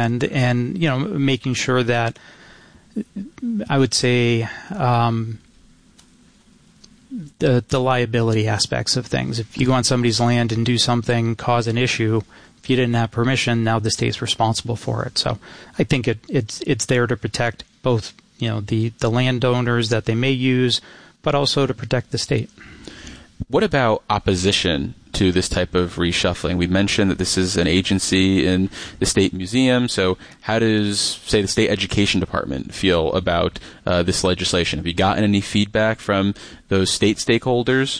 land, and making sure that, I would say, the liability aspects of things. If you go on somebody's land and do something, cause an issue, if you didn't have permission, now the state's responsible for it. So I think it's there to protect both the landowners that they may use, but also to protect the state. What about opposition to this type of reshuffling? We mentioned that this is an agency in the state museum. So how does, say, the state education department feel about this legislation? Have you gotten any feedback from those state stakeholders?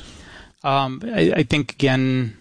I think, again,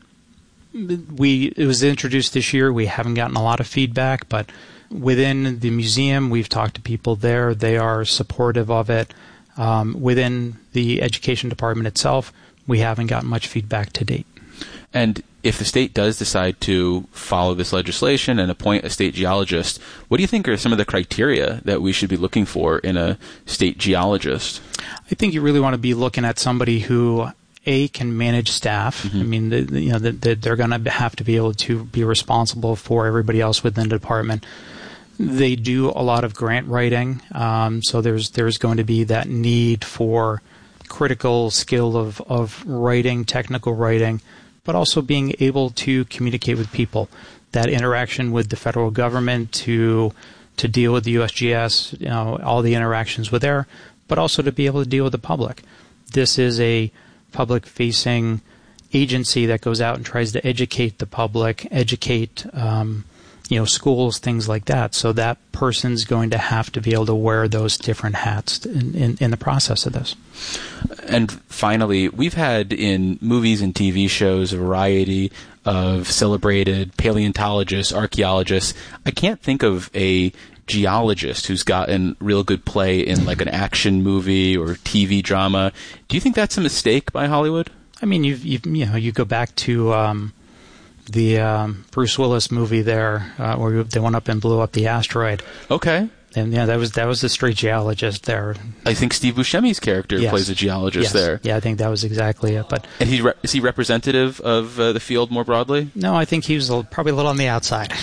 it was introduced this year. We haven't gotten a lot of feedback, but within the museum, we've talked to people there. They are supportive of it. Within the education department itself, we haven't gotten much feedback to date. And if the state does decide to follow this legislation and appoint a state geologist, what do you think are some of the criteria that we should be looking for in a state geologist? I think you really want to be looking at somebody who, A, can manage staff. Mm-hmm. I mean, they're going to have to be able to be responsible for everybody else within the department. They do a lot of grant writing, so there's going to be that need for critical skill of writing, technical writing, but also being able to communicate with people. That interaction with the federal government to deal with the USGS, all the interactions with there, but also to be able to deal with the public. This is a public-facing agency that goes out and tries to educate the public, educate schools, things like that. So that person's going to have to be able to wear those different hats in the process of this. And finally, we've had in movies and TV shows a variety of celebrated paleontologists, archaeologists. I can't think of a geologist who's gotten real good play in like an action movie or TV drama. Do you think that's a mistake by Hollywood? I mean, you go back to the Bruce Willis movie there, where they went up and blew up the asteroid. Okay. And that was the straight geologist there. I think Steve Buscemi's character plays a geologist there. Yeah, I think that was exactly it. But and is he representative of the field more broadly? No, I think he was probably a little on the outside.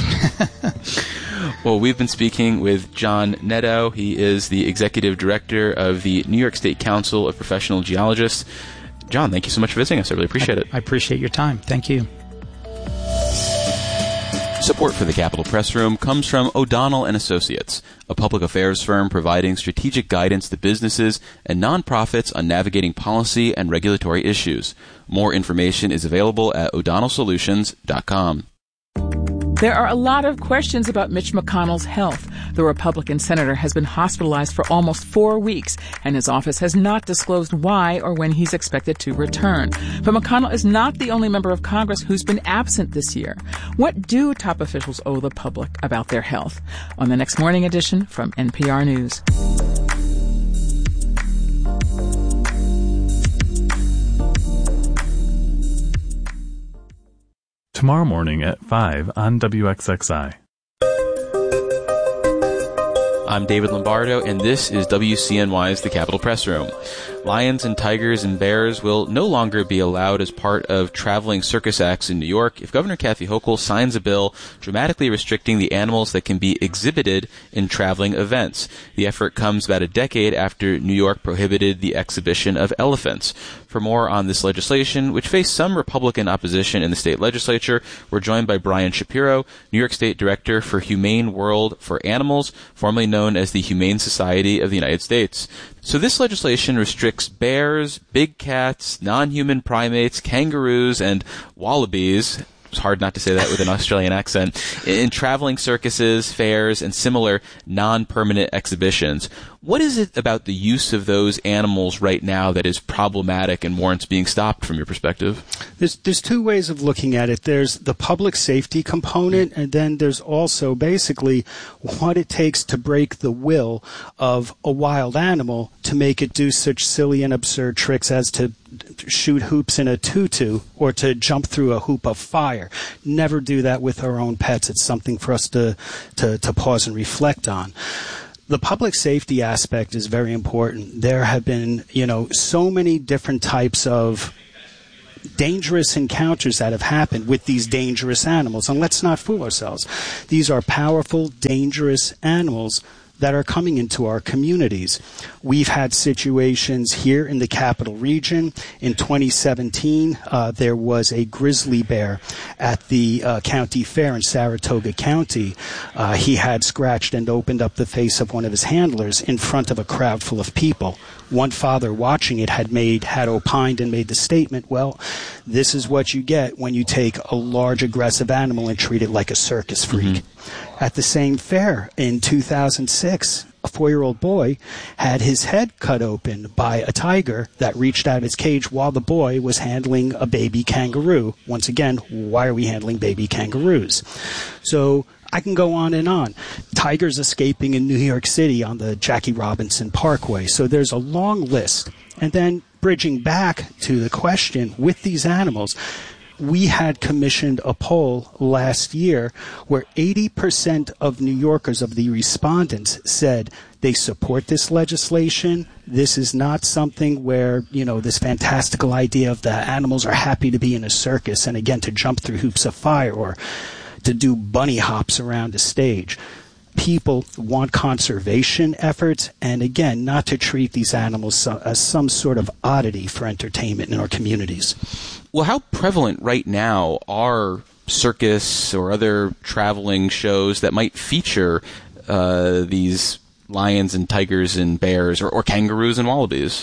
Well, we've been speaking with John Netto. He is the executive director of the New York State Council of Professional Geologists. John, thank you so much for visiting us. I really appreciate it. I appreciate your time. Thank you. Support for the Capitol Press Room comes from O'Donnell & Associates, a public affairs firm providing strategic guidance to businesses and nonprofits on navigating policy and regulatory issues. More information is available at o'donnellsolutions.com. There are a lot of questions about Mitch McConnell's health. The Republican senator has been hospitalized for almost 4 weeks, and his office has not disclosed why or when he's expected to return. But McConnell is not the only member of Congress who's been absent this year. What do top officials owe the public about their health? On the next morning edition from NPR News. Tomorrow morning at 5 on WXXI. I'm David Lombardo, and this is WCNY's The Capitol Press Room. Lions and tigers and bears will no longer be allowed as part of traveling circus acts in New York if Governor Kathy Hochul signs a bill dramatically restricting the animals that can be exhibited in traveling events. The effort comes about a decade after New York prohibited the exhibition of elephants. For more on this legislation, which faced some Republican opposition in the state legislature, we're joined by Brian Shapiro, New York State Director for Humane World for Animals, formerly known as the Humane Society of the United States. So this legislation restricts bears, big cats, non-human primates, kangaroos, and wallabies. It's hard not to say that with an Australian accent. In traveling circuses, fairs, and similar non-permanent exhibitions. What is it about the use of those animals right now that is problematic and warrants being stopped from your perspective? There's two ways of looking at it. There's the public safety component, and then there's also basically what it takes to break the will of a wild animal to make it do such silly and absurd tricks as to shoot hoops in a tutu or to jump through a hoop of fire. Never do that with our own pets. It's something for us to pause and reflect on. The public safety aspect is very important. There have been, so many different types of dangerous encounters that have happened with these dangerous animals. And let's not fool ourselves. These are powerful, dangerous animals that are coming into our communities. We've had situations here in the Capital Region. In 2017, there was a grizzly bear at the county fair in Saratoga County. He had scratched and opened up the face of one of his handlers in front of a crowd full of people. One father watching it had opined and made the statement, well, this is what you get when you take a large aggressive animal and treat it like a circus freak. At the same fair in 2006, a 4-year-old boy had his head cut open by a tiger that reached out of its cage while the boy was handling a baby kangaroo. Once again, why are we handling baby kangaroos? So I can go on and on. Tigers escaping in New York City on the Jackie Robinson Parkway. So there's a long list. And then bridging back to the question with these animals, we had commissioned a poll last year where 80% of New Yorkers, of the respondents, said they support this legislation. This is not something where, this fantastical idea of the animals are happy to be in a circus and, again, to jump through hoops of fire or to do bunny hops around a stage. People want conservation efforts and, again, not to treat these animals as some sort of oddity for entertainment in our communities. Well, how prevalent right now are circus or other traveling shows that might feature these lions and tigers and bears or kangaroos and wallabies?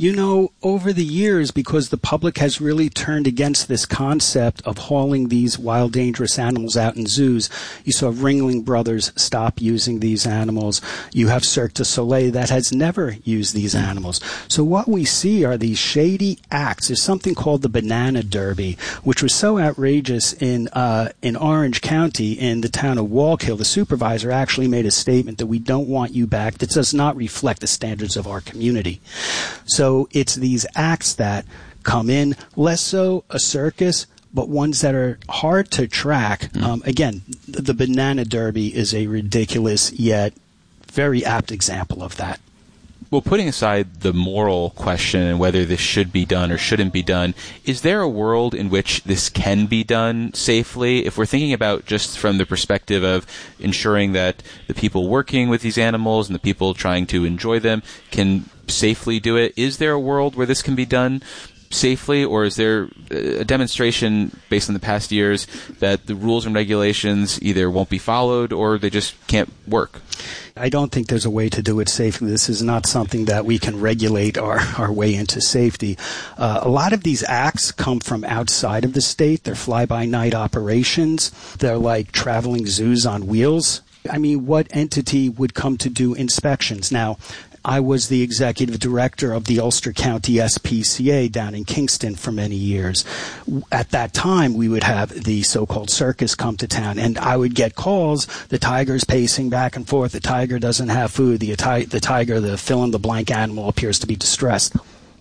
Over the years, because the public has really turned against this concept of hauling these wild, dangerous animals out in zoos, you saw Ringling Brothers stop using these animals. You have Cirque du Soleil that has never used these animals. So what we see are these shady acts. There's something called the Banana Derby, which was so outrageous in Orange County, in the town of Wallkill. The supervisor actually made a statement that we don't want you back. That does not reflect the standards of our community. So it's these acts that come in, less so a circus, but ones that are hard to track. Again, the Banana Derby is a ridiculous yet very apt example of that. Well, putting aside the moral question and whether this should be done or shouldn't be done, is there a world in which this can be done safely? If we're thinking about just from the perspective of ensuring that the people working with these animals and the people trying to enjoy them can safely do it, is there a world where this can be done safely, or is there a demonstration based on the past years that the rules and regulations either won't be followed or they just can't work? I don't think there's a way to do it safely. This is not something that we can regulate our way into safety. A lot of these acts come from outside of the state. They're fly-by-night operations. They're like traveling zoos on wheels. I mean, what entity would come to do inspections? Now, I was the executive director of the Ulster County SPCA down in Kingston for many years. At that time, we would have the so-called circus come to town, and I would get calls, the tiger's pacing back and forth, the tiger doesn't have food, the tiger, the fill-in-the-blank animal appears to be distressed.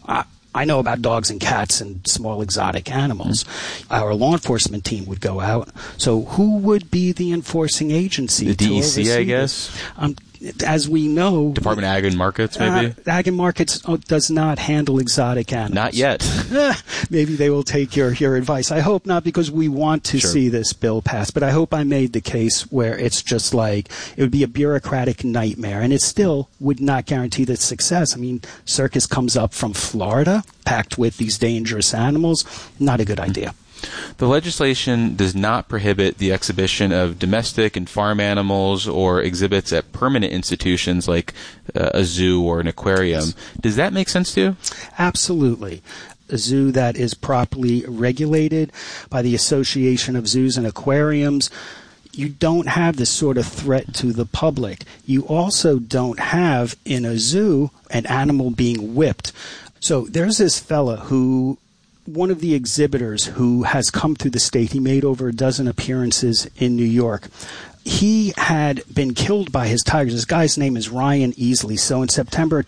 I know about dogs and cats and small exotic animals. Our law enforcement team would go out. So who would be the enforcing agency? The DEC, I guess? As we know... Department of Ag and Markets, maybe? Ag and Markets does not handle exotic animals. Not yet. Maybe they will take your advice. I hope not, because we want to see this bill passed. But I hope I made the case where it's just like, it would be a bureaucratic nightmare. And it still would not guarantee the success. I mean, circus comes up from Florida, packed with these dangerous animals. Not a good idea. The legislation does not prohibit the exhibition of domestic and farm animals or exhibits at permanent institutions like a zoo or an aquarium. Yes. Does that make sense to you? Absolutely. A zoo that is properly regulated by the Association of Zoos and Aquariums, you don't have this sort of threat to the public. You also don't have, in a zoo, an animal being whipped. So there's this fella who... one of the exhibitors who has come through the state, he made over a dozen appearances in New York. He had been killed by his tigers. This guy's name is Ryan Easley. So in September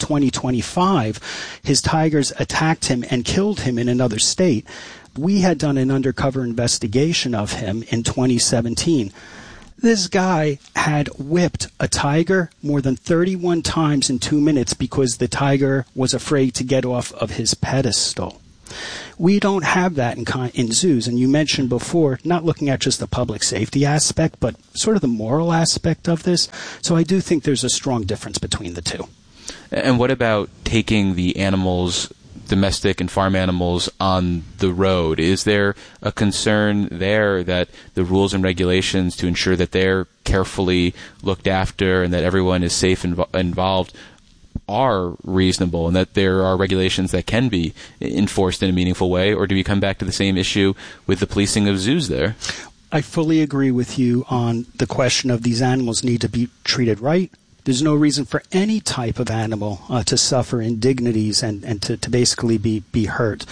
2025, his tigers attacked him and killed him in another state. We had done an undercover investigation of him in 2017. This guy had whipped a tiger more than 31 times in 2 minutes because the tiger was afraid to get off of his pedestal. We don't have that in zoos. And you mentioned before, not looking at just the public safety aspect, but sort of the moral aspect of this. So I do think there's a strong difference between the two. And what about taking the animals, domestic and farm animals, on the road? Is there a concern there that the rules and regulations to ensure that they're carefully looked after and that everyone is safe involved are reasonable, and that there are regulations that can be enforced in a meaningful way? Or do we come back to the same issue with the policing of zoos there? I fully agree with you on the question of these animals need to be treated right. There's no reason for any type of animal to suffer indignities and to basically be hurt.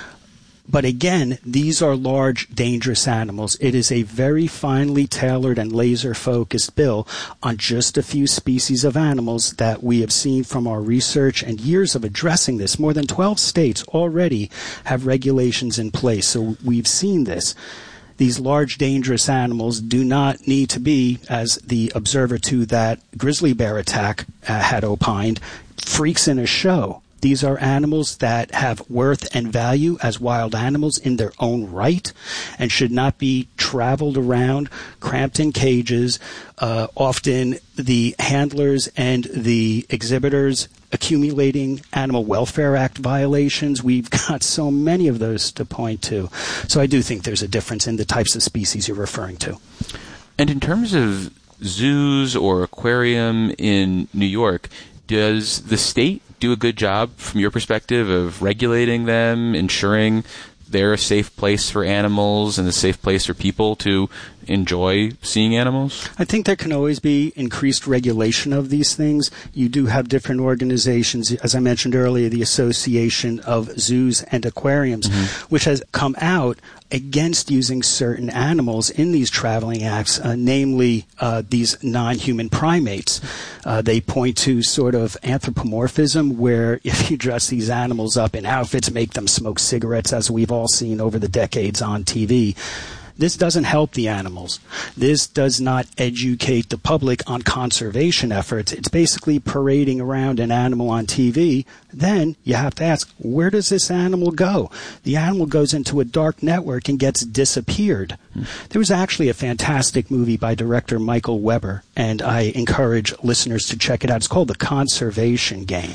But again, these are large, dangerous animals. It is a very finely tailored and laser-focused bill on just a few species of animals that we have seen from our research and years of addressing this. More than 12 states already have regulations in place, so we've seen this. These large, dangerous animals do not need to be, as the observer to that grizzly bear attack had opined, freaks in a show. These are animals that have worth and value as wild animals in their own right and should not be traveled around, cramped in cages. Often the handlers and the exhibitors accumulating Animal Welfare Act violations. We've got so many of those to point to. So I do think there's a difference in the types of species you're referring to. And in terms of zoos or aquarium in New York, does the state do a good job from your perspective of regulating them, ensuring they're a safe place for animals and a safe place for people to enjoy seeing animals? I think there can always be increased regulation of these things. You do have different organizations, as I mentioned earlier, the Association of Zoos and Aquariums, which has come out against using certain animals in these traveling acts, namely these non-human primates. They point to sort of anthropomorphism, where if you dress these animals up in outfits, make them smoke cigarettes, as we've all seen over the decades on TV, this doesn't help the animals. This does not educate the public on conservation efforts. It's basically parading around an animal on TV. Then you have to ask, where does this animal go? The animal goes into a dark network and gets disappeared. There was actually a fantastic movie by director Michael Weber, and I encourage listeners to check it out. It's called The Conservation Game.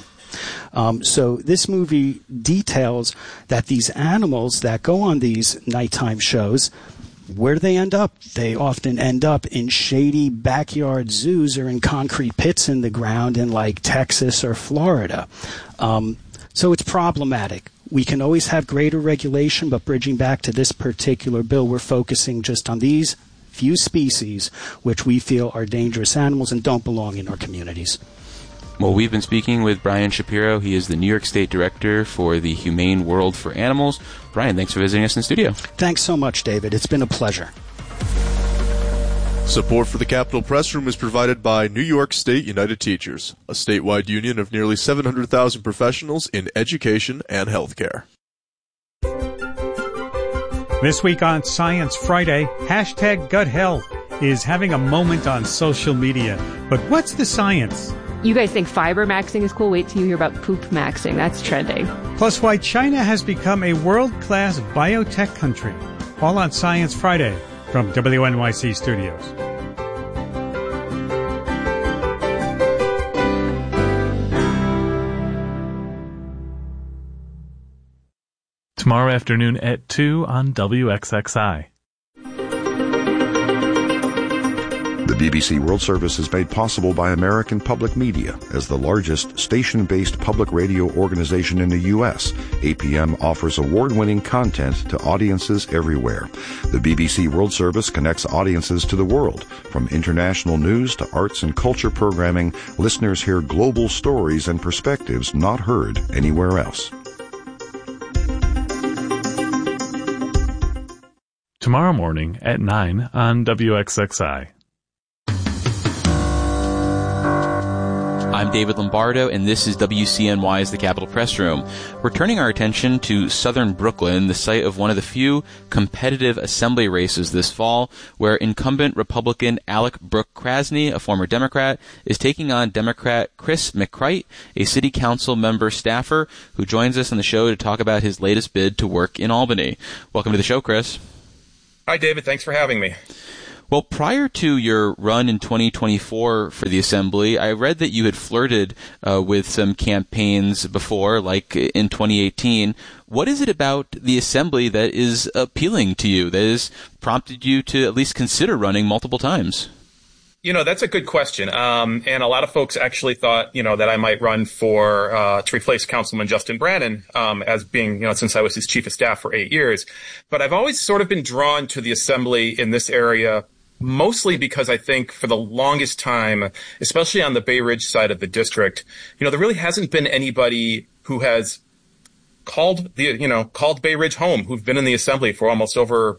So this movie details that these animals that go on these nighttime shows, where do they end up? They often end up in shady backyard zoos or in concrete pits in the ground in like Texas or Florida. So it's problematic. We can always have greater regulation, but bridging back to this particular bill, we're focusing just on these few species which we feel are dangerous animals and don't belong in our communities. Well, we've been speaking with Brian Shapiro. He is the New York State Director for the Humane World for Animals. Brian, thanks for visiting us in the studio. Thanks so much, David. It's been a pleasure. Support for the Capitol Press Room is provided by New York State United Teachers, a statewide union of nearly 700,000 professionals in education and healthcare. This week on Science Friday, #GutHealth is having a moment on social media. But what's the science? You guys think fiber maxing is cool? Wait till you hear about poop maxing. That's trending. Plus, why China has become a world-class biotech country. All on Science Friday from WNYC Studios. Tomorrow afternoon at 2 on WXXI. The BBC World Service is made possible by American Public Media. As the largest station-based public radio organization in the U.S., APM offers award-winning content to audiences everywhere. The BBC World Service connects audiences to the world. From international news to arts and culture programming, listeners hear global stories and perspectives not heard anywhere else. Tomorrow morning at 9 on WXXI. I'm David Lombardo, and this is WCNY's The Capitol Press Room. We're turning our attention to southern Brooklyn, the site of one of the few competitive assembly races this fall, where incumbent Republican Alec Brooke Krasny, a former Democrat, is taking on Democrat Chris McCrite, a city council member staffer, who joins us on the show to talk about his latest bid to work in Albany. Welcome to the show, Chris. Hi, David. Thanks for having me. Well, prior to your run in 2024 for the Assembly, I read that you had flirted with some campaigns before, like in 2018. What is it about the Assembly that is appealing to you, that has prompted you to at least consider running multiple times? You know, that's a good question. And a lot of folks actually thought, that I might run for to replace Councilman Justin Brannan as being, since I was his chief of staff for 8 years. But I've always sort of been drawn to the Assembly in this area, mostly because I think for the longest time, especially on the Bay Ridge side of the district, there really hasn't been anybody who has called Bay Ridge home, who've been in the Assembly for almost over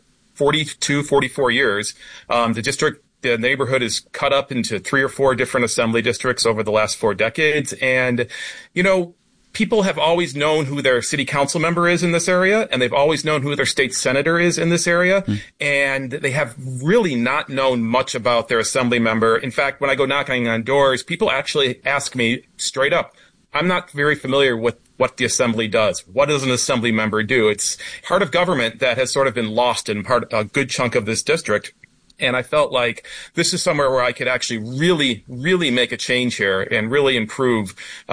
44 years. The neighborhood is cut up into 3 or 4 different assembly districts over the last 4 decades. And, people have always known who their city council member is in this area, and they've always known who their state senator is in this area. And they have really not known much about their assembly member. In fact, when I go knocking on doors, people actually ask me straight up, I'm not very familiar with what the Assembly does. What does an Assembly member do? It's part of government that has sort of been lost in a good chunk of this district. And I felt like this is somewhere where I could actually really, really make a change here and really improve,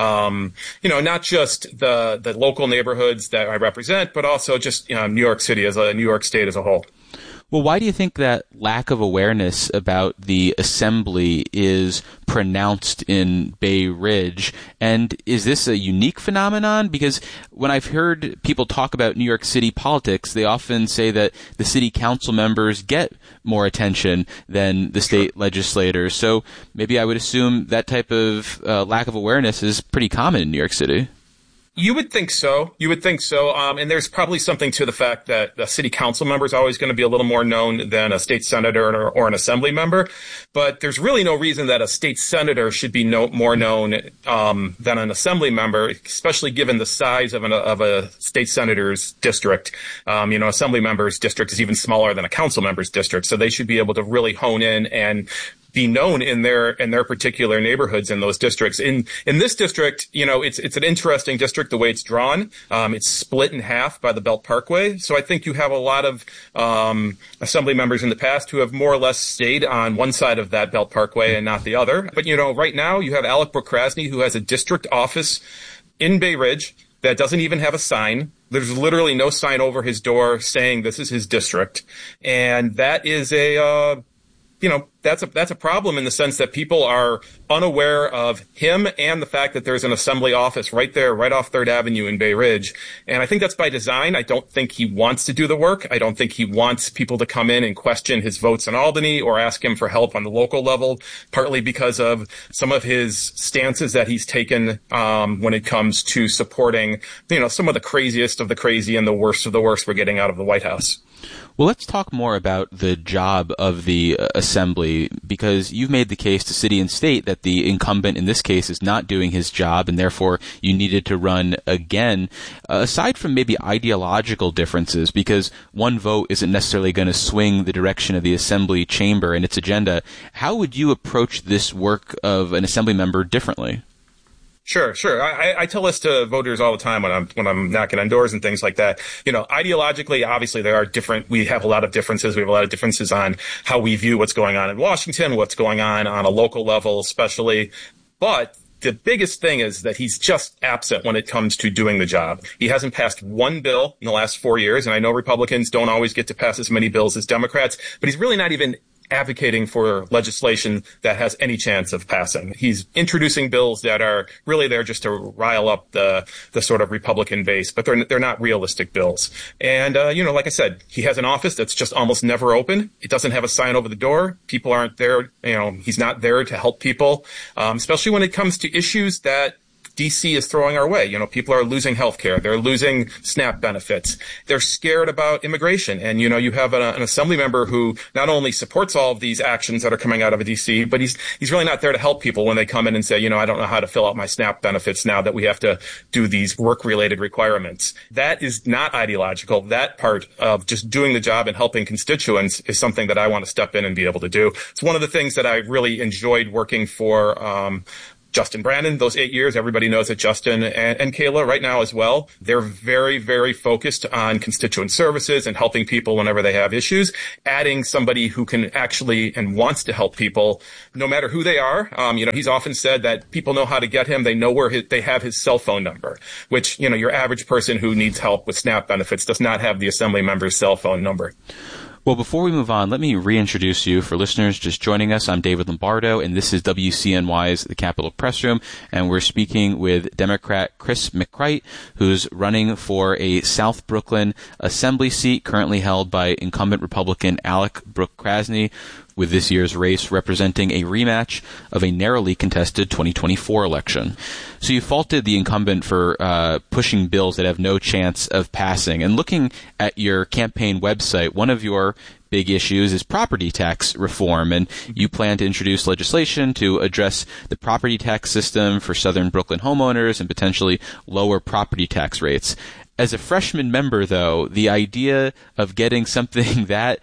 not just the local neighborhoods that I represent, but also just, New York City New York State as a whole. Well, why do you think that lack of awareness about the Assembly is pronounced in Bay Ridge? And is this a unique phenomenon? Because when I've heard people talk about New York City politics, they often say that the city council members get more attention than the state legislators. So maybe I would assume that type of lack of awareness is pretty common in New York City. You would think so. And there's probably something to the fact that the city council member is always going to be a little more known than a state senator or an assembly member. But there's really no reason that a state senator should be more known than an assembly member, especially given the size of a state senator's district. Assembly member's district is even smaller than a council member's district. So they should be able to really hone in and be known in their particular neighborhoods in those districts. In this district, it's an interesting district the way it's drawn. It's split in half by the Belt Parkway. So I think you have a lot of assembly members in the past who have more or less stayed on one side of that Belt Parkway and not the other. But right now you have Alec Brooke Krasny, who has a district office in Bay Ridge that doesn't even have a sign. There's literally no sign over his door saying this is his district. And that is that's a problem in the sense that people are unaware of him and the fact that there's an assembly office right there, right off 3rd Avenue in Bay Ridge. And I think that's by design. I don't think he wants to do the work. I don't think he wants people to come in and question his votes in Albany or ask him for help on the local level, partly because of some of his stances that he's taken when it comes to supporting, some of the craziest of the crazy and the worst of the worst we're getting out of the White House. Well, let's talk more about the job of the Assembly, because you've made the case to city and state that the incumbent in this case is not doing his job and therefore you needed to run again. Aside from maybe ideological differences, because one vote isn't necessarily going to swing the direction of the Assembly chamber and its agenda, how would you approach this work of an Assembly member differently? Sure. I tell this to voters all the time when I'm knocking on doors and things like that. Ideologically, obviously there are we have a lot of differences. We have a lot of differences on how we view what's going on in Washington, what's going on a local level, especially. But the biggest thing is that he's just absent when it comes to doing the job. He hasn't passed one bill in the last 4 years. And I know Republicans don't always get to pass as many bills as Democrats, but he's really not even advocating for legislation that has any chance of passing. He's introducing bills that are really there just to rile up the sort of Republican base, but they're not realistic bills. And, like I said, he has an office that's just almost never open. It doesn't have a sign over the door. People aren't there. He's not there to help people, especially when it comes to issues that D.C. is throwing our way. People are losing health care. They're losing SNAP benefits. They're scared about immigration. And, you have an assembly member who not only supports all of these actions that are coming out of D.C., but he's really not there to help people when they come in and say, I don't know how to fill out my SNAP benefits now that we have to do these work-related requirements. That is not ideological. That part of just doing the job and helping constituents is something that I want to step in and be able to do. It's one of the things that I really enjoyed working for Justin Brannan, those 8 years. Everybody knows that Justin and Kayla right now as well. They're very, very focused on constituent services and helping people whenever they have issues. Adding somebody who can actually and wants to help people, no matter who they are. He's often said that people know how to get him. They know where they have his cell phone number, which, your average person who needs help with SNAP benefits does not have the assembly member's cell phone number. Well, before we move on, let me reintroduce you. For listeners just joining us, I'm David Lombardo, and this is WCNY's The Capitol Press Room, and we're speaking with Democrat Chris McCreight, who's running for a South Brooklyn Assembly seat currently held by incumbent Republican Alec Brooke-Krasny, with this year's race representing a rematch of a narrowly contested 2024 election. So you faulted the incumbent for pushing bills that have no chance of passing. And looking at your campaign website, one of your big issues is property tax reform, and you plan to introduce legislation to address the property tax system for Southern Brooklyn homeowners and potentially lower property tax rates. As a freshman member, though, the idea of getting something that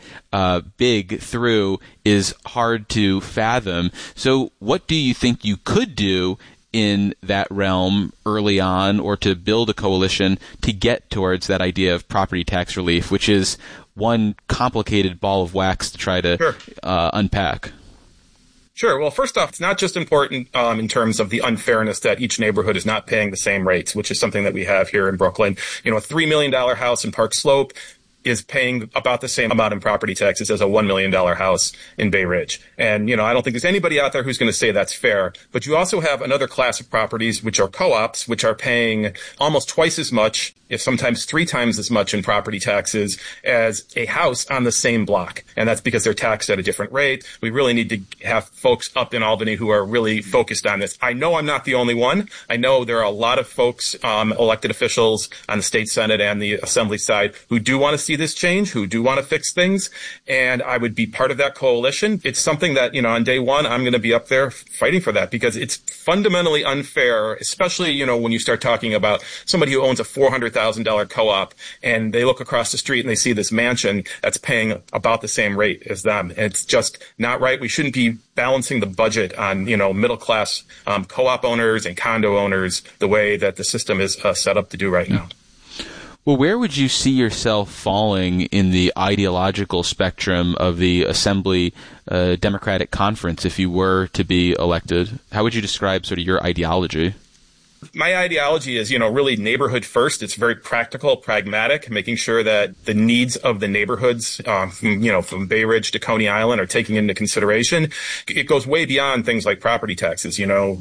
big through is hard to fathom. So what do you think you could do in that realm early on, or to build a coalition to get towards that idea of property tax relief, which is one complicated ball of wax to try to unpack? Sure. Well, first off, it's not just important in terms of the unfairness that each neighborhood is not paying the same rates, which is something that we have here in Brooklyn. A $3 million house in Park Slope is paying about the same amount in property taxes as a $1 million house in Bay Ridge. And, I don't think there's anybody out there who's going to say that's fair. But you also have another class of properties, which are co-ops, which are paying almost twice as much, if sometimes 3 times as much in property taxes as a house on the same block. And that's because they're taxed at a different rate. We really need to have folks up in Albany who are really focused on this. I know I'm not the only one. I know there are a lot of folks, elected officials on the state Senate and the Assembly side who do want to see this change, who do want to fix things. And I would be part of that coalition. It's something that, on day one, I'm going to be up there fighting for that because it's fundamentally unfair, especially, when you start talking about somebody who owns a $400,000 co-op and they look across the street and they see this mansion that's paying about the same rate as them. And it's just not right. We shouldn't be balancing the budget on, middle class co-op owners and condo owners the way that the system is set up to do right now. Well, where would you see yourself falling in the ideological spectrum of the Assembly Democratic Conference if you were to be elected? How would you describe sort of your ideology? My ideology is, really neighborhood first. It's very practical, pragmatic, making sure that the needs of the neighborhoods, from Bay Ridge to Coney Island are taken into consideration. It goes way beyond things like property taxes.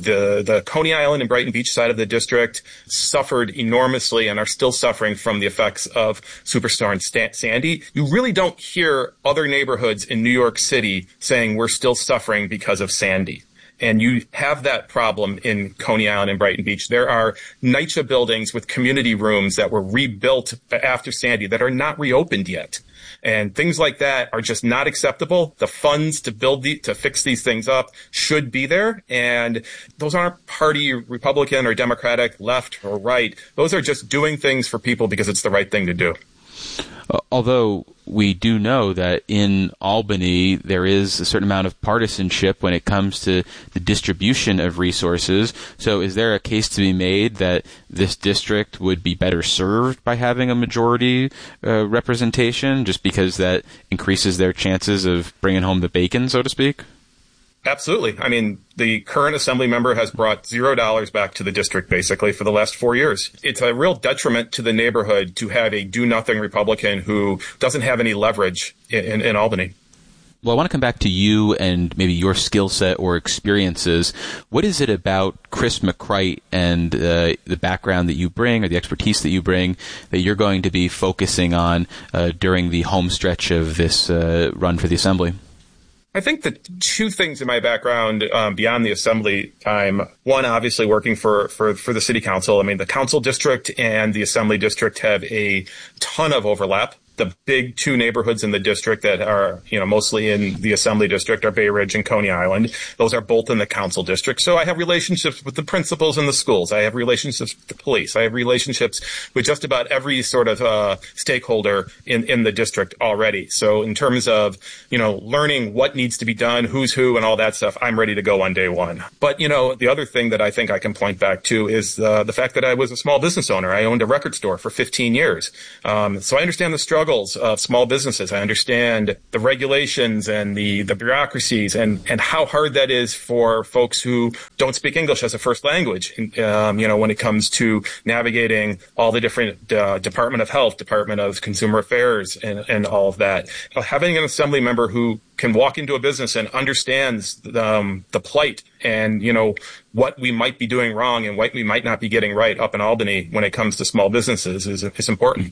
The Coney Island and Brighton Beach side of the district suffered enormously and are still suffering from the effects of Superstorm Sandy. You really don't hear other neighborhoods in New York City saying we're still suffering because of Sandy. And you have that problem in Coney Island and Brighton Beach. There are NYCHA buildings with community rooms that were rebuilt after Sandy that are not reopened yet. And things like that are just not acceptable. The funds to fix these things up should be there. And those aren't party Republican or Democratic, left or right. Those are just doing things for people because it's the right thing to do. Although we do know that in Albany there is a certain amount of partisanship when it comes to the distribution of resources. So is there a case to be made that this district would be better served by having a majority representation just because that increases their chances of bringing home the bacon, so to speak? Absolutely. I mean, the current assembly member has brought $0 back to the district, basically, for the last 4 years. It's a real detriment to the neighborhood to have a do-nothing Republican who doesn't have any leverage in Albany. Well, I want to come back to you and maybe your skill set or experiences. What is it about Chris McCreight and the background that you bring or the expertise that you bring that you're going to be focusing on during the home stretch of this run for the Assembly? I think the two things in my background beyond the assembly time, one, obviously working for the city council. I mean, the council district and the assembly district have a ton of overlap. The big two neighborhoods in the district that are, mostly in the assembly district are Bay Ridge and Coney Island. Those are both in the council district. So I have relationships with the principals in the schools. I have relationships with the police. I have relationships with just about every sort of stakeholder in the district already. So in terms of, learning what needs to be done, who's who, and all that stuff, I'm ready to go on day one. But, the other thing that I think I can point back to is the fact that I was a small business owner. I owned a record store for 15 years. So I understand the struggle of small businesses. I understand the regulations and the bureaucracies and how hard that is for folks who don't speak English as a first language. When it comes to navigating all the different Department of Health, Department of Consumer Affairs, and all of that. Having an assembly member who can walk into a business and understands the plight and, what we might be doing wrong and what we might not be getting right up in Albany when it comes to small businesses is important.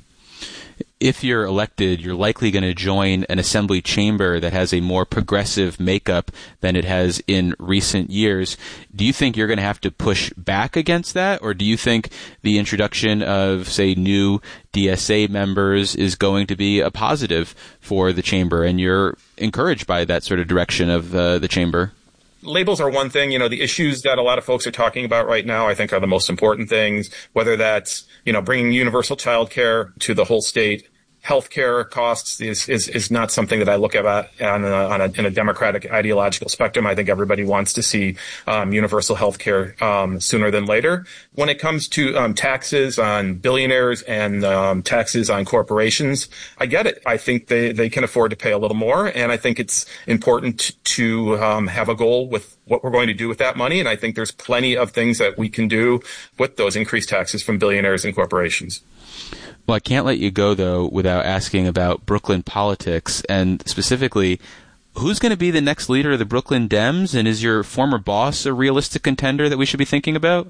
If you're elected, you're likely going to join an assembly chamber that has a more progressive makeup than it has in recent years. Do you think you're going to have to push back against that, or do you think the introduction of, say, new DSA members is going to be a positive for the chamber, and you're encouraged by that sort of direction of the chamber? Labels are one thing. The issues that a lot of folks are talking about right now, I think, are the most important things, whether that's, bringing universal child care to the whole state. Healthcare costs is not something that I look at in a democratic ideological spectrum. I think everybody wants to see universal healthcare sooner than later. When it comes to taxes on billionaires and taxes on corporations, I get it. I think they can afford to pay a little more, and I think it's important to have a goal with what we're going to do with that money. And I think there's plenty of things that we can do with those increased taxes from billionaires and corporations. Well, I can't let you go, though, without asking about Brooklyn politics, and specifically, who's going to be the next leader of the Brooklyn Dems, and is your former boss a realistic contender that we should be thinking about?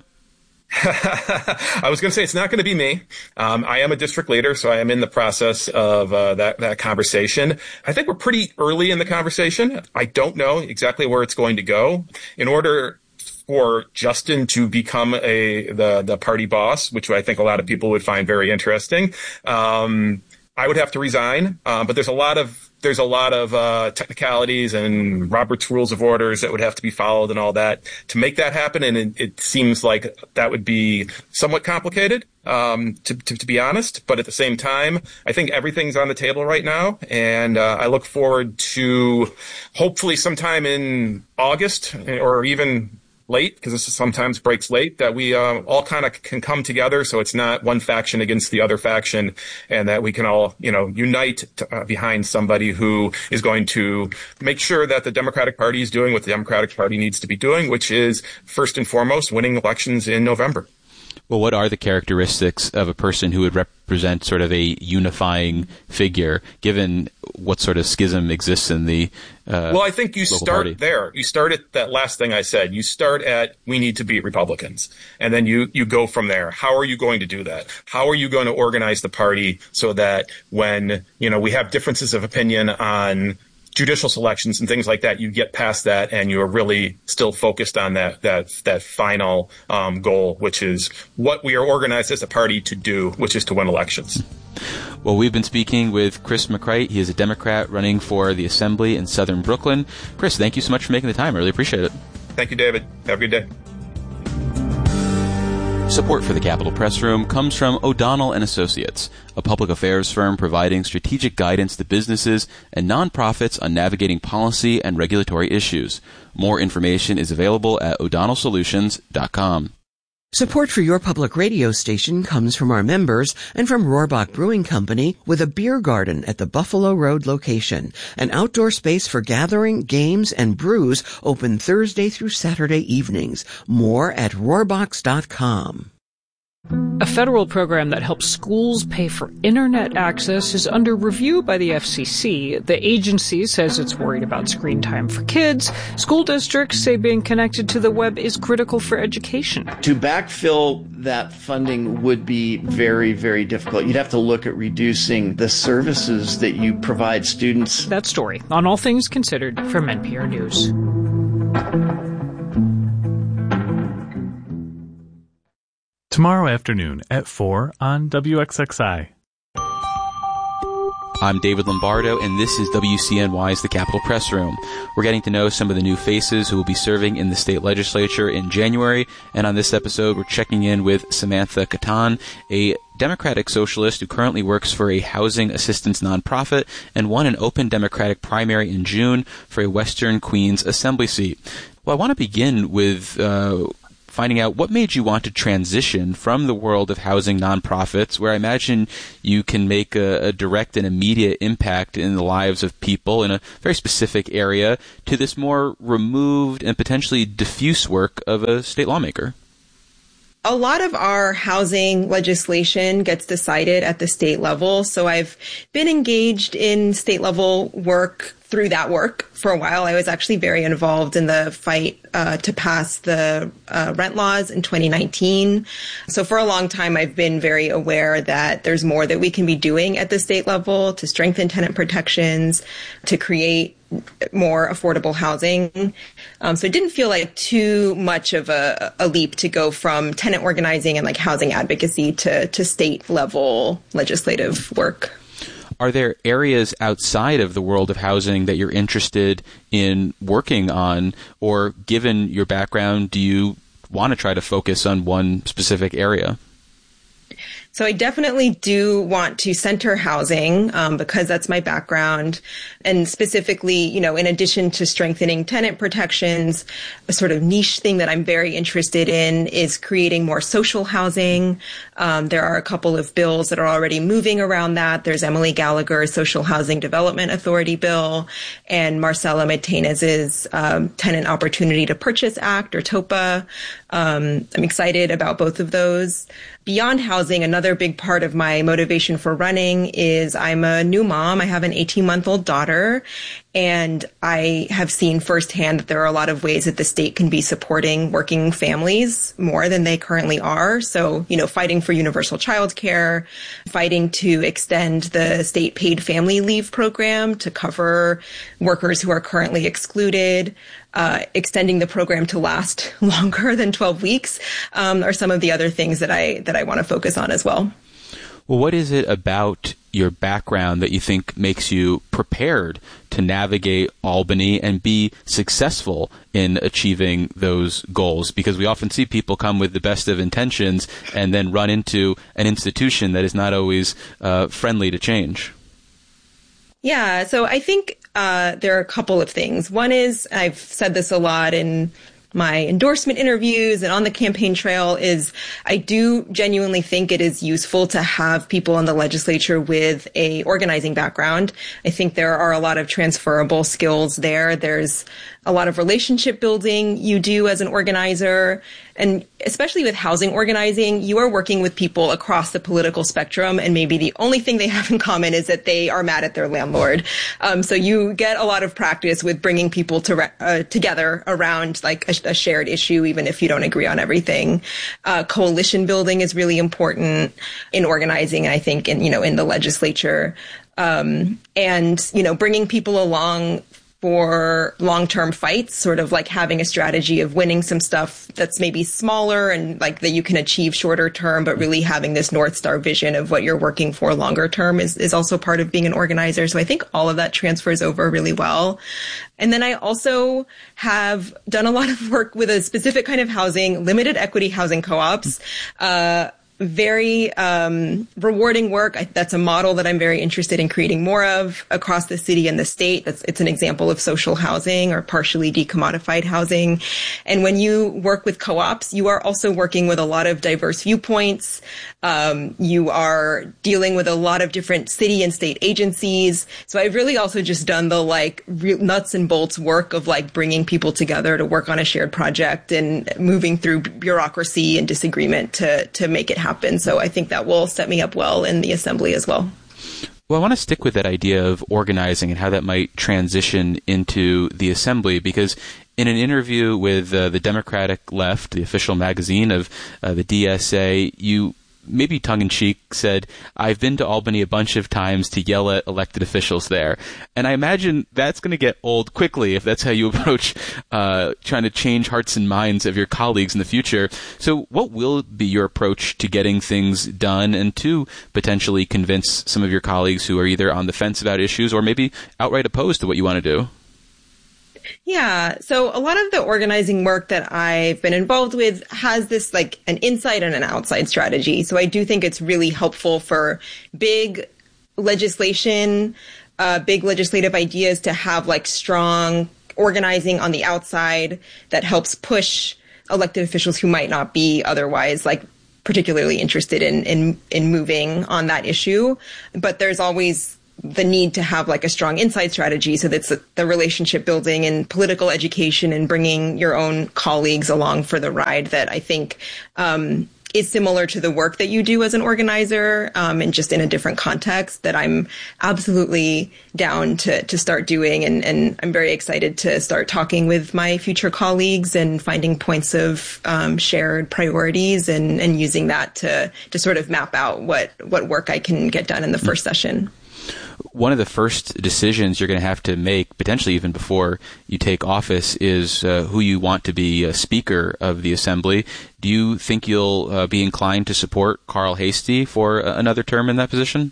I was going to say it's not going to be me. I am a district leader, so I am in the process of that conversation. I think we're pretty early in the conversation. I don't know exactly where it's going to go. In order for Justin to become the party boss, which I think a lot of people would find very interesting, I would have to resign. But there's a lot of technicalities and Robert's Rules of Orders that would have to be followed and all that to make that happen. And it seems like that would be somewhat complicated, to be honest. But at the same time, I think everything's on the table right now. And I look forward to hopefully sometime in August or even late, because this sometimes breaks late, that we all kind of can come together so it's not one faction against the other faction, and that we can all, unite behind somebody who is going to make sure that the Democratic Party is doing what the Democratic Party needs to be doing, which is, first and foremost, winning elections in November. Well, what are the characteristics of a person who would represent sort of a unifying figure, given what sort of schism exists in the well, I think you start party there. You start at that last thing I said. You start at, we need to beat Republicans. And then you go from there. How are you going to do that? How are you going to organize the party so that when, we have differences of opinion on judicial selections and things like that, you get past that and you're really still focused on that final goal, which is what we are organized as a party to do, which is to win elections. Well, we've been speaking with Chris McCreight. He is a Democrat running for the Assembly in Southern Brooklyn. Chris, thank you so much for making the time. I really appreciate it. Thank you, David. Have a good day. Support for the Capitol Press Room comes from O'Donnell & Associates, a public affairs firm providing strategic guidance to businesses and nonprofits on navigating policy and regulatory issues. More information is available at o'donnellsolutions.com. Support for your public radio station comes from our members and from Rohrbach Brewing Company with a beer garden at the Buffalo Road location, an outdoor space for gathering, games, and brews open Thursday through Saturday evenings. More at rohrbachs.com. A federal program that helps schools pay for internet access is under review by the FCC. The agency says it's worried about screen time for kids. School districts say being connected to the web is critical for education. To backfill that funding would be very, very difficult. You'd have to look at reducing the services that you provide students. That story on All Things Considered from NPR News. Tomorrow afternoon at 4 on WXXI. I'm David Lombardo, and this is WCNY's The Capitol Press Room. We're getting to know some of the new faces who will be serving in the state legislature in January, and on this episode, we're checking in with Samantha Katan, a Democratic socialist who currently works for a housing assistance nonprofit and won an open Democratic primary in June for a Western Queens assembly seat. Well, I want to begin with finding out what made you want to transition from the world of housing nonprofits, where I imagine you can make a direct and immediate impact in the lives of people in a very specific area, to this more removed and potentially diffuse work of a state lawmaker. A lot of our housing legislation gets decided at the state level, so I've been engaged in state level work through that work for a while. I was actually very involved in the fight to pass the rent laws in 2019. So for a long time, I've been very aware that there's more that we can be doing at the state level to strengthen tenant protections, to create more affordable housing. So it didn't feel like too much of a leap to go from tenant organizing and like housing advocacy to state level legislative work. Are there areas outside of the world of housing that you're interested in working on, or given your background, do you want to try to focus on one specific area? So I definitely do want to center housing because that's my background. And specifically, you know, in addition to strengthening tenant protections, a sort of niche thing that I'm very interested in is creating more social housing. There are a couple of bills that are already moving around that. There's Emily Gallagher's Social Housing Development Authority bill and Marcela Matenes's Tenant Opportunity to Purchase Act, or TOPA. I'm excited about both of those. Beyond housing, another big part of my motivation for running is I'm a new mom. I have an 18-month-old daughter, and I have seen firsthand that there are a lot of ways that the state can be supporting working families more than they currently are. So, you know, fighting for universal childcare, fighting to extend the state paid family leave program to cover workers who are currently excluded, extending the program to last longer than 12 weeks, are some of the other things that I want to focus on as well. Well, what is it about your background that you think makes you prepared to navigate Albany and be successful in achieving those goals? Because we often see people come with the best of intentions and then run into an institution that is not always friendly to change. Yeah, so I think there are a couple of things. One is, I've said this a lot in my endorsement interviews and on the campaign trail, is I do genuinely think it is useful to have people in the legislature with a organizing background. I think there are a lot of transferable skills there. There's a lot of relationship building you do as an organizer. And especially with housing organizing, you are working with people across the political spectrum, and maybe the only thing they have in common is that they are mad at their landlord. So you get a lot of practice with bringing people together around like a shared issue, even if you don't agree on everything. Coalition building is really important in organizing, I think, in the legislature. And, bringing people along for long-term fights, sort of like having a strategy of winning some stuff that's maybe smaller and like that you can achieve shorter term, but really having this North Star vision of what you're working for longer term is also part of being an organizer. So I think all of that transfers over really well. And then I also have done a lot of work with a specific kind of housing, limited equity housing co-ops, very rewarding work. That's a model that I'm very interested in creating more of across the city and the state. It's an example of social housing or partially decommodified housing. And when you work with co-ops, you are also working with a lot of diverse viewpoints. You are dealing with a lot of different city and state agencies. So I've really also just done the nuts and bolts work of bringing people together to work on a shared project and moving through bureaucracy and disagreement to make it happen. happen. So I think that will set me up well in the assembly as well. Well, I want to stick with that idea of organizing and how that might transition into the assembly, because in an interview with the Democratic Left, the official magazine of the DSA, you maybe tongue-in-cheek said, "I've been to Albany a bunch of times to yell at elected officials there." And I imagine that's going to get old quickly if that's how you approach trying to change hearts and minds of your colleagues in the future. So what will be your approach to getting things done and to potentially convince some of your colleagues who are either on the fence about issues or maybe outright opposed to what you want to do? Yeah. So a lot of the organizing work that I've been involved with has this like an inside and an outside strategy. So I do think it's really helpful for big legislation, big legislative ideas to have like strong organizing on the outside that helps push elected officials who might not be otherwise like particularly interested in moving on that issue. But there's always the need to have like a strong inside strategy. So that's the relationship building and political education and bringing your own colleagues along for the ride that I think is similar to the work that you do as an organizer, and just in a different context that I'm absolutely down to start doing. And I'm very excited to start talking with my future colleagues and finding points of shared priorities and using that to sort of map out what work I can get done in the first session. One of the first decisions you're going to have to make, potentially even before you take office, is who you want to be a Speaker of the Assembly. Do you think you'll be inclined to support Carl Heastie for another term in that position?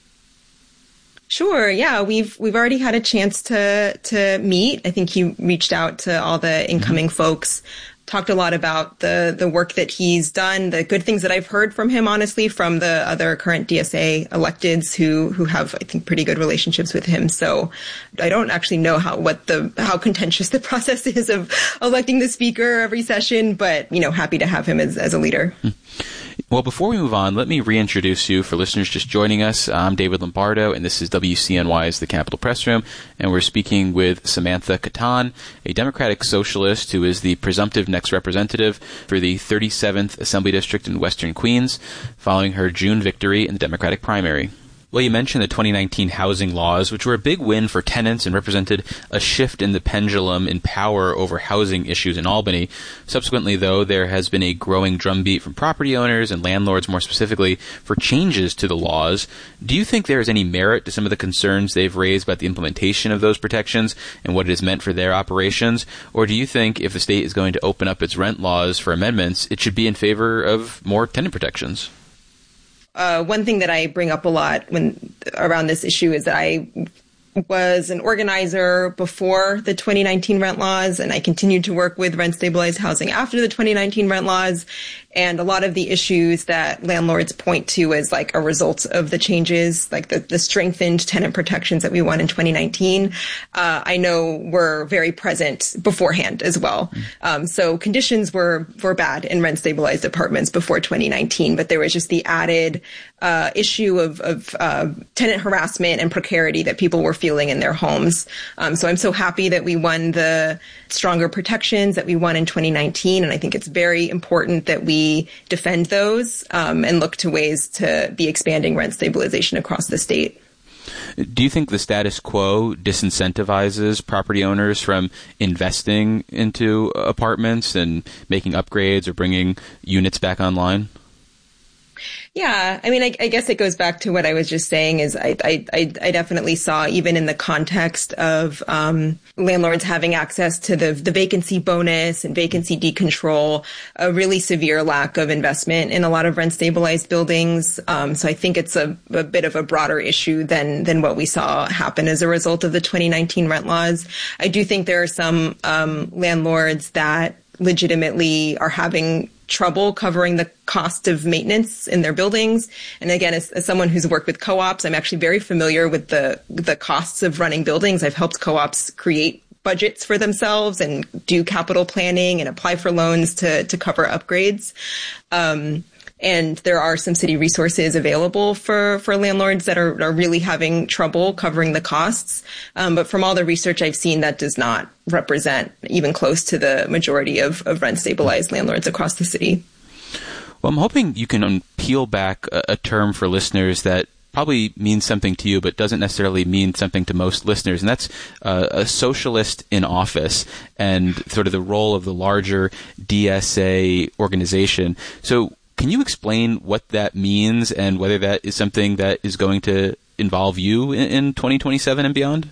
Sure. Yeah, we've already had a chance to meet. I think he reached out to all the incoming folks. Talked a lot about the work that he's done, the good things that I've heard from him, honestly, from the other current DSA electeds who have, I think, pretty good relationships with him. So I don't actually know how contentious the process is of electing the Speaker every session, but, happy to have him as a leader. Well, before we move on, let me reintroduce you for listeners just joining us. I'm David Lombardo, and this is WCNY's The Capitol Press Room, and we're speaking with Samantha Kattan, a Democratic socialist who is the presumptive next representative for the 37th Assembly District in Western Queens, following her June victory in the Democratic primary. Well, you mentioned the 2019 housing laws, which were a big win for tenants and represented a shift in the pendulum in power over housing issues in Albany. Subsequently, though, there has been a growing drumbeat from property owners and landlords, more specifically, for changes to the laws. Do you think there is any merit to some of the concerns they've raised about the implementation of those protections and what it has meant for their operations? Or do you think if the state is going to open up its rent laws for amendments, it should be in favor of more tenant protections? One thing that I bring up a lot around this issue is that I was an organizer before the 2019 rent laws, and I continued to work with rent-stabilized housing after the 2019 rent laws. And a lot of the issues that landlords point to as like a result of the changes, like the strengthened tenant protections that we won in 2019, I know were very present beforehand as well. So conditions were bad in rent-stabilized apartments before 2019, but there was just the added issue of tenant harassment and precarity that people were feeling in their homes. So I'm so happy that we won the stronger protections that we won in 2019, and I think it's very important that we defend those and look to ways to be expanding rent stabilization across the state. Do you think the status quo disincentivizes property owners from investing into apartments and making upgrades or bringing units back online? Yeah, I mean, I guess it goes back to what I was just saying is I definitely saw, even in the context of landlords having access to the vacancy bonus and vacancy decontrol, a really severe lack of investment in a lot of rent-stabilized buildings. So I think it's a bit of a broader issue than what we saw happen as a result of the 2019 rent laws. I do think there are some landlords that legitimately are having trouble covering the cost of maintenance in their buildings. And again, as someone who's worked with co-ops, I'm actually very familiar with the costs of running buildings. I've helped co-ops create budgets for themselves and do capital planning and apply for loans to cover upgrades. And there are some city resources available for landlords that are really having trouble covering the costs. But from all the research I've seen, that does not represent even close to the majority of rent-stabilized landlords across the city. Well, I'm hoping you can peel back a term for listeners that probably means something to you, but doesn't necessarily mean something to most listeners, and that's a socialist in office and sort of the role of the larger DSA organization. So can you explain what that means and whether that is something that is going to involve you in 2027 and beyond?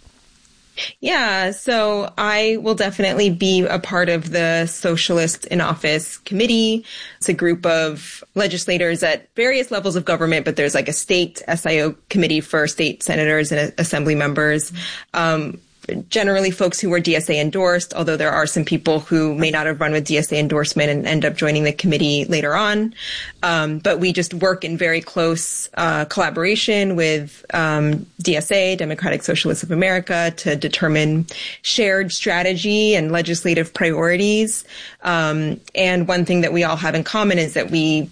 Yeah, so I will definitely be a part of the Socialist in Office Committee. It's a group of legislators at various levels of government, but there's like a state SIO committee for state senators and assembly members. Generally folks who were DSA endorsed, although there are some people who may not have run with DSA endorsement and end up joining the committee later on. But we just work in very close collaboration with DSA, Democratic Socialists of America, to determine shared strategy and legislative priorities. And one thing that we all have in common is that we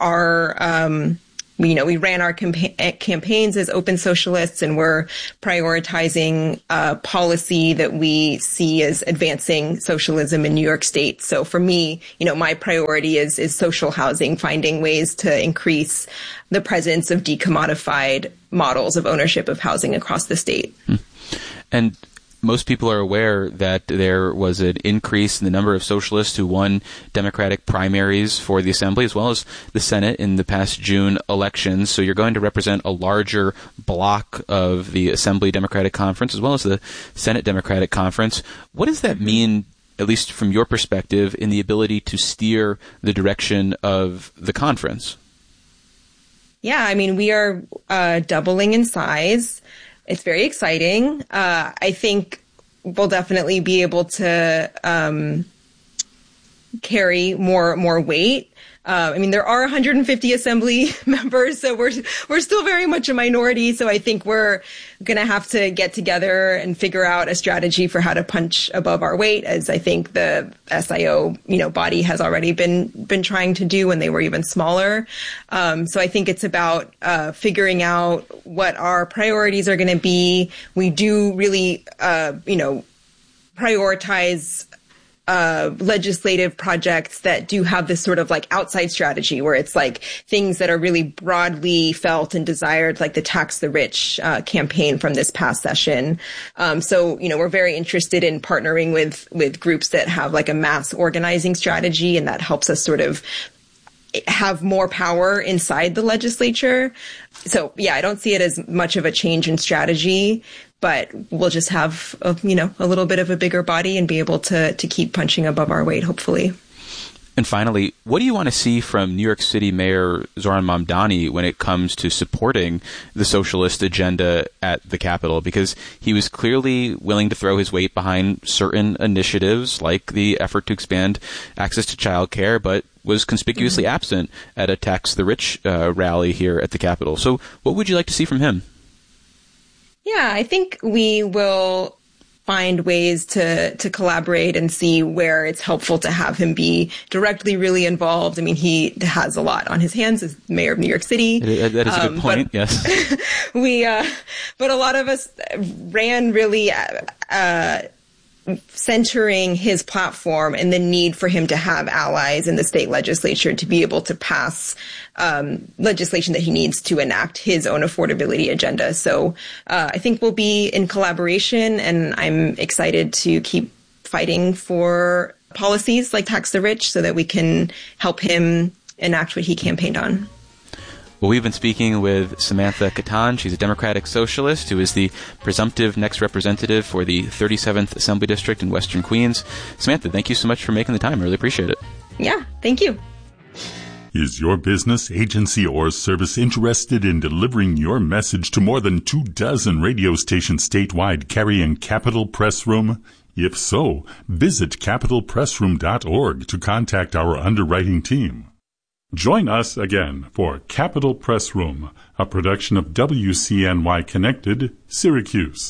are we ran our campaigns as open socialists, and we're prioritizing policy that we see as advancing socialism in New York State. So for me, my priority is social housing, finding ways to increase the presence of decommodified models of ownership of housing across the state. And most people are aware that there was an increase in the number of socialists who won Democratic primaries for the Assembly as well as the Senate in the past June elections. So you're going to represent a larger block of the Assembly Democratic Conference as well as the Senate Democratic Conference. What does that mean, at least from your perspective, in the ability to steer the direction of the conference? Yeah, I mean, we are doubling in size. It's very exciting. I think we'll definitely be able to carry more weight. I mean, there are 150 assembly members, so we're still very much a minority. So I think we're going to have to get together and figure out a strategy for how to punch above our weight, as I think the SIO, body has already been trying to do when they were even smaller. So I think it's about figuring out what our priorities are going to be. We do really, prioritize legislative projects that do have this sort of like outside strategy where it's like things that are really broadly felt and desired, like the Tax the Rich campaign from this past session. So, we're very interested in partnering with groups that have like a mass organizing strategy, and that helps us sort of have more power inside the legislature. So, yeah, I don't see it as much of a change in strategy, but we'll just have, a little bit of a bigger body and be able to keep punching above our weight, hopefully. And finally, what do you want to see from New York City Mayor Zohran Mamdani when it comes to supporting the socialist agenda at the Capitol? Because he was clearly willing to throw his weight behind certain initiatives, like the effort to expand access to childcare, but was conspicuously absent at a Tax the Rich rally here at the Capitol. So what would you like to see from him? Yeah, I think we will find ways to collaborate and see where it's helpful to have him be directly really involved. I mean, he has a lot on his hands as mayor of New York City. That is a good point, yes. But a lot of us ran really centering his platform and the need for him to have allies in the state legislature to be able to pass legislation that he needs to enact his own affordability agenda. So I think we'll be in collaboration, and I'm excited to keep fighting for policies like Tax the Rich so that we can help him enact what he campaigned on. Well, we've been speaking with Samantha Katan. She's a Democratic Socialist who is the presumptive next representative for the 37th Assembly District in Western Queens. Samantha, thank you so much for making the time. I really appreciate it. Yeah, thank you. Is your business, agency, or service interested in delivering your message to more than 24 radio stations statewide carrying Capitol Press Room? If so, visit capitolpressroom.org to contact our underwriting team. Join us again for Capitol Press Room, a production of WCNY Connected, Syracuse.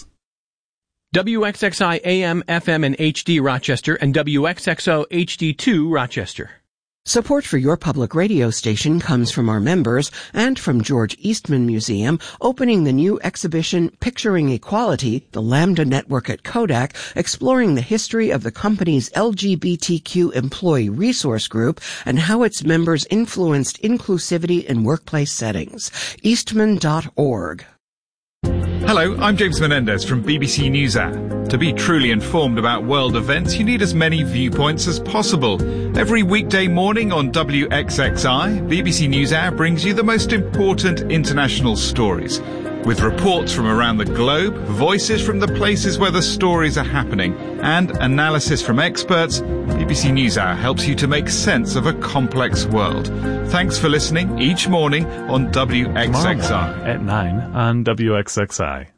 WXXI AM, FM, and HD Rochester, and WXXO HD2 Rochester. Support for your public radio station comes from our members and from George Eastman Museum, opening the new exhibition Picturing Equality, the Lambda Network at Kodak, exploring the history of the company's LGBTQ employee resource group and how its members influenced inclusivity in workplace settings. Eastman.org. Hello, I'm James Menendez from BBC NewsHour. To be truly informed about world events, you need as many viewpoints as possible. Every weekday morning on WXXI, BBC NewsHour brings you the most important international stories. With reports from around the globe, voices from the places where the stories are happening, and analysis from experts, BBC NewsHour helps you to make sense of a complex world. Thanks for listening each morning on WXXI. At 9 on WXXI.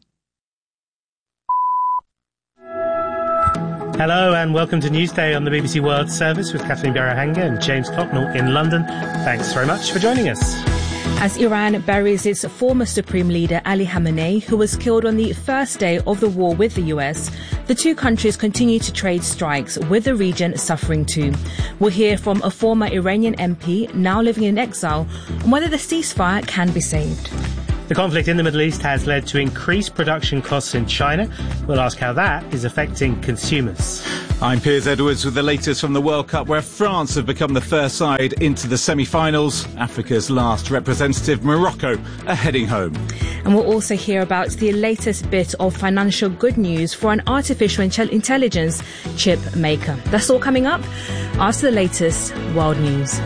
Hello and welcome to Newsday on the BBC World Service with Kathleen Berahanga and James Cocknell in London. Thanks very much for joining us. As Iran buries its former supreme leader Ali Khamenei, who was killed on the first day of the war with the US, the two countries continue to trade strikes, with the region suffering too. We'll hear from a former Iranian MP, now living in exile, on whether the ceasefire can be saved. The conflict in the Middle East has led to increased production costs in China. We'll ask how that is affecting consumers. I'm Piers Edwards with the latest from the World Cup, where France have become the first side into the semi-finals. Africa's last representative, Morocco, are heading home. And we'll also hear about the latest bit of financial good news for an artificial intelligence chip maker. That's all coming up after the latest world news.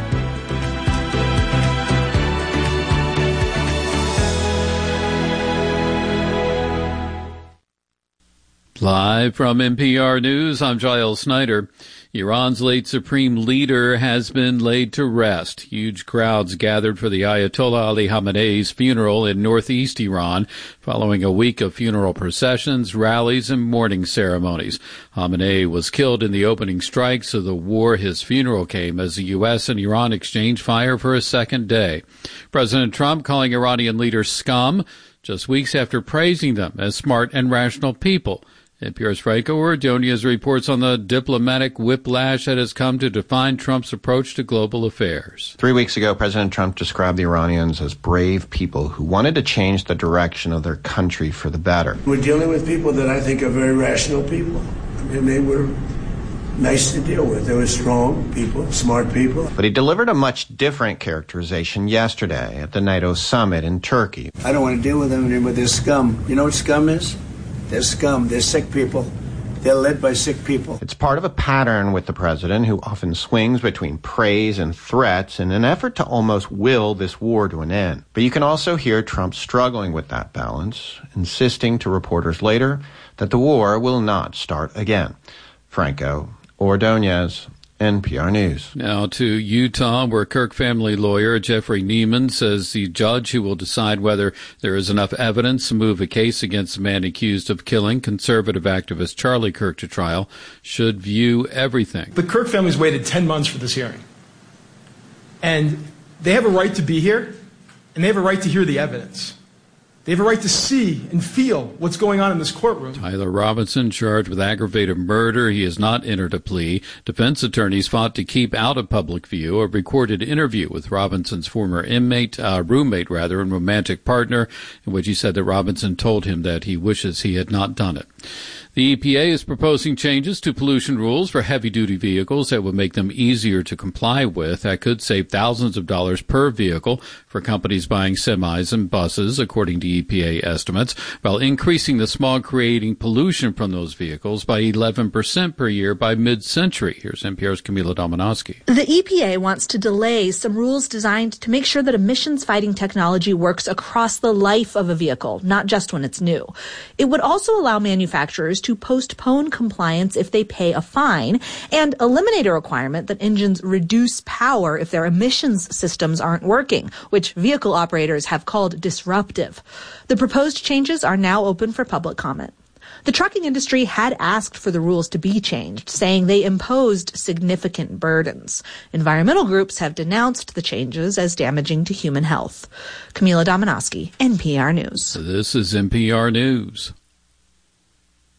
Live from NPR News, I'm Giles Snyder. Iran's late supreme leader has been laid to rest. Huge crowds gathered for the Ayatollah Ali Khamenei's funeral in northeast Iran, following a week of funeral processions, rallies, and mourning ceremonies. Khamenei was killed in the opening strikes of the war. His funeral came as the U.S. and Iran exchanged fire for a second day. President Trump calling Iranian leaders scum, just weeks after praising them as smart and rational people. NPR's Franco Ordonez reports on the diplomatic whiplash that has come to define Trump's approach to global affairs. 3 weeks ago, President Trump described the Iranians as brave people who wanted to change the direction of their country for the better. We're dealing with people that I think are very rational people. I mean, they were nice to deal with. They were strong people, smart people. But he delivered a much different characterization yesterday at the NATO summit in Turkey. I don't want to deal with them anymore. They're scum. You know what scum is? They're scum. They're sick people. They're led by sick people. It's part of a pattern with the president, who often swings between praise and threats in an effort to almost will this war to an end. But you can also hear Trump struggling with that balance, insisting to reporters later that the war will not start again. Franco Ordonez, NPR News. Now to Utah, where Kirk family lawyer Jeffrey Neiman says the judge who will decide whether there is enough evidence to move a case against the man accused of killing conservative activist Charlie Kirk to trial should view everything. The Kirk family's waited 10 months for this hearing. And they have a right to be here, and they have a right to hear the evidence. They have a right to see and feel what's going on in this courtroom. Tyler Robinson charged with aggravated murder. He has not entered a plea. Defense attorneys fought to keep out of public view a recorded interview with Robinson's former roommate and romantic partner, in which he said that Robinson told him that he wishes he had not done it. The EPA is proposing changes to pollution rules for heavy-duty vehicles that would make them easier to comply with. That could save thousands of dollars per vehicle for companies buying semis and buses, according to EPA estimates, while increasing the smog-creating pollution from those vehicles by 11% per year by mid-century. Here's NPR's Camila Dominowski. The EPA wants to delay some rules designed to make sure that emissions-fighting technology works across the life of a vehicle, not just when it's new. It would also allow manufacturers to postpone compliance if they pay a fine and eliminate a requirement that engines reduce power if their emissions systems aren't working, which vehicle operators have called disruptive. The proposed changes are now open for public comment. The trucking industry had asked for the rules to be changed, saying they imposed significant burdens. Environmental groups have denounced the changes as damaging to human health. Camila Dominowski, NPR News. This is NPR News.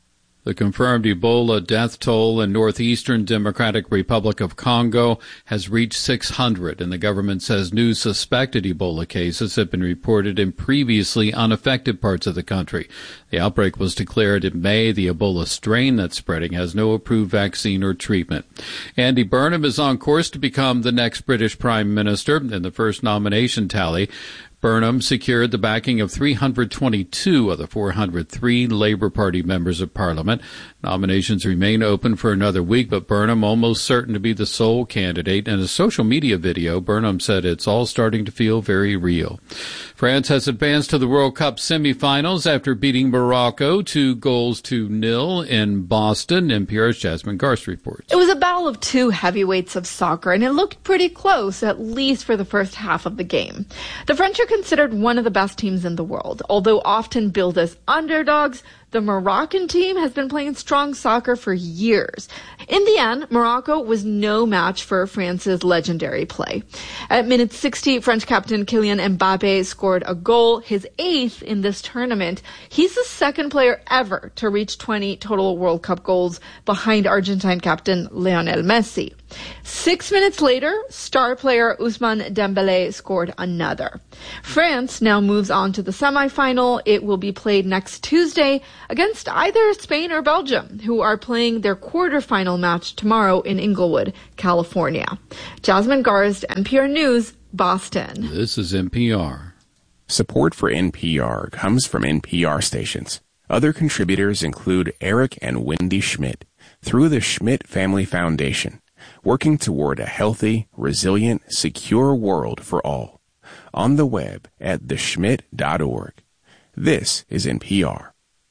The confirmed Ebola death toll in northeastern Democratic Republic of Congo has reached 600, and the government says new suspected Ebola cases have been reported in previously unaffected parts of the country. The outbreak was declared in May. The Ebola strain that's spreading has no approved vaccine or treatment. Andy Burnham is on course to become the next British Prime Minister. In the first nomination tally, Burnham secured the backing of 322 of the 403 Labour Party members of Parliament. Nominations remain open for another week, but Burnham almost certain to be the sole candidate. In a social media video, Burnham said it's all starting to feel very real. France has advanced to the World Cup semifinals after beating Morocco 2-0 in Boston. NPR's Jasmine Garst reports. It was a battle of two heavyweights of soccer, and it looked pretty close, at least for the first half of the game. The French are considered one of the best teams in the world. Although often billed as underdogs, the Moroccan team has been playing strong soccer for years. In the end, Morocco was no match for France's legendary play. At minute 60, French captain Kylian Mbappe scored a goal, his 8th in this tournament. He's the second player ever to reach 20 total World Cup goals, behind Argentine captain Lionel Messi. 6 minutes later, star player Ousmane Dembélé scored another. France now moves on to the semifinal. It will be played next Tuesday against either Spain or Belgium, who are playing their quarterfinal match tomorrow in Inglewood, California. Jasmine Garst, NPR News, Boston. This is NPR. Support for NPR comes from NPR stations. Other contributors include Eric and Wendy Schmidt through the Schmidt Family Foundation, working toward a healthy, resilient, secure world for all. On the web at theschmidt.org. This is NPR.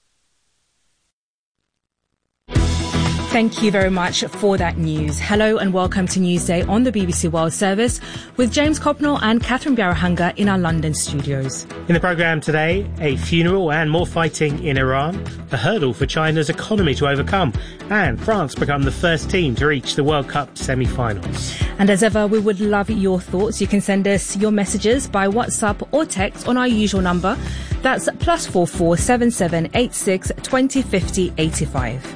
Thank you very much for that news. Hello and welcome to Newsday on the BBC World Service with James Copnell and Catherine Biarahanga in our London studios. In the programme today, a funeral and more fighting in Iran, a hurdle for China's economy to overcome, and France become the first team to reach the World Cup semi-finals. And as ever, we would love your thoughts. You can send us your messages by WhatsApp or text on our usual number. That's +44 7786 2050 85.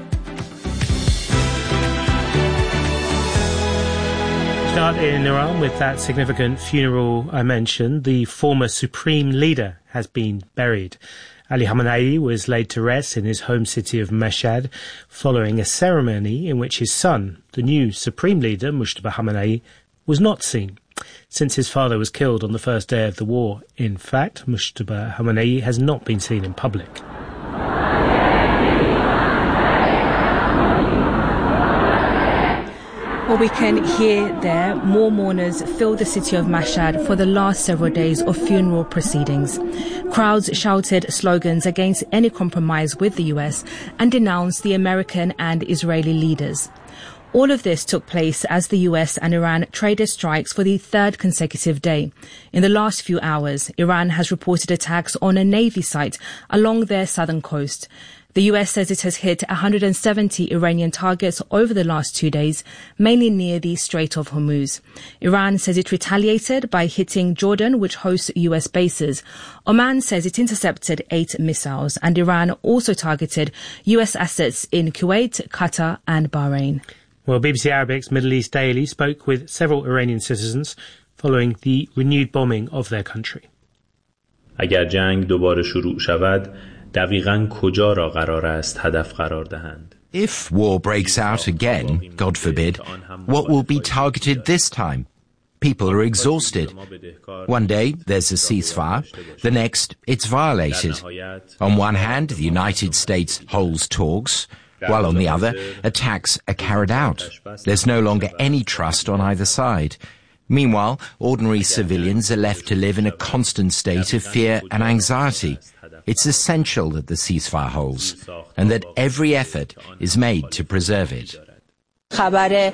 Start in Iran with that significant funeral I mentioned. The former supreme leader has been buried. Ali Khamenei was laid to rest in his home city of Mashhad following a ceremony in which his son, the new supreme leader, Mujtaba Khamenei, was not seen. Since his father was killed on the first day of the war, in fact, Mujtaba Khamenei has not been seen in public. Well, we can hear there more mourners fill the city of Mashhad for the last several days of funeral proceedings. Crowds shouted slogans against any compromise with the US and denounced the American and Israeli leaders. All of this took place as the US and Iran traded strikes for the third consecutive day. In the last few hours, Iran has reported attacks on a Navy site along their southern coast. The US says it has hit 170 Iranian targets over the last 2 days, mainly near the Strait of Hormuz. Iran says it retaliated by hitting Jordan, which hosts US bases. Oman says it intercepted 8 missiles, and Iran also targeted US assets in Kuwait, Qatar and Bahrain. Well, BBC Arabic's Middle East Daily spoke with several Iranian citizens following the renewed bombing of their country. اگر جنگ دوباره شروع شود دقیقاً کجا را قرار است هدف قرار دهند. If war breaks out again, God forbid, what will be targeted this time? People are exhausted. One day there's a ceasefire, the next it's violated. On one hand, the United States holds talks, while on the other, attacks are carried out. There's no longer any trust on either side. Meanwhile, ordinary civilians are left to live in a constant state of fear and anxiety. It's essential that the ceasefire holds and that every effort is made to preserve it. The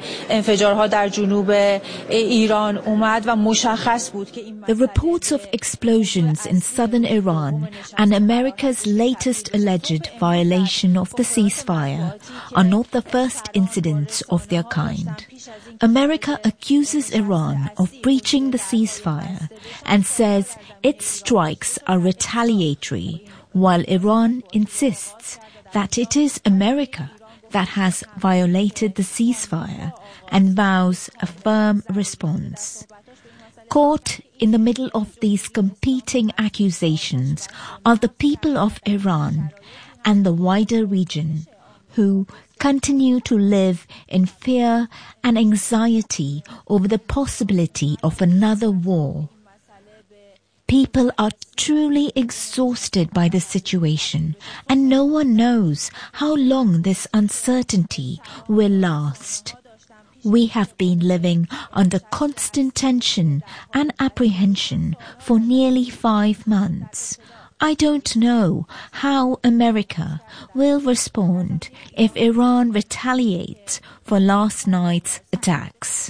reports of explosions in southern Iran and America's latest alleged violation of the ceasefire are not the first incidents of their kind. America accuses Iran of breaching the ceasefire and says its strikes are retaliatory, while Iran insists that it is America that has violated the ceasefire and vows a firm response. Caught in the middle of these competing accusations are the people of Iran and the wider region, who continue to live in fear and anxiety over the possibility of another war. People are truly exhausted by the situation, and no one knows how long this uncertainty will last. We have been living under constant tension and apprehension for nearly 5 months. I don't know how America will respond if Iran retaliates for last night's attacks.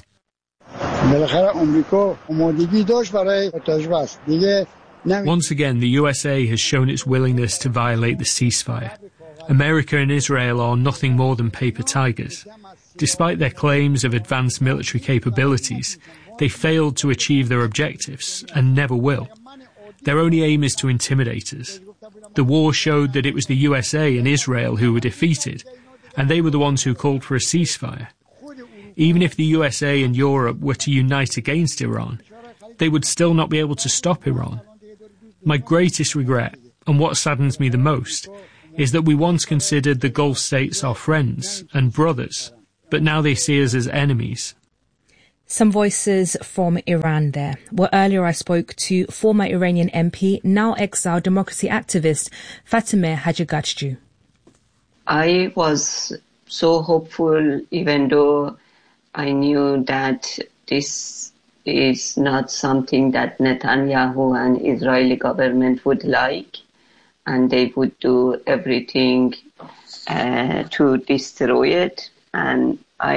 Once again, the USA has shown its willingness to violate the ceasefire. America and Israel are nothing more than paper tigers. Despite their claims of advanced military capabilities, they failed to achieve their objectives and never will. Their only aim is to intimidate us. The war showed that it was the USA and Israel who were defeated, and they were the ones who called for a ceasefire. Even if the USA and Europe were to unite against Iran, they would still not be able to stop Iran. My greatest regret, and what saddens me the most, is that we once considered the Gulf states our friends and brothers, but now they see us as enemies. Some voices from Iran there. Well, earlier I spoke to former Iranian MP, now exiled democracy activist, Fatemeh Hajigachju. I was so hopeful, even though I knew that this is not something that Netanyahu and Israeli government would like, and they would do everything to destroy it. And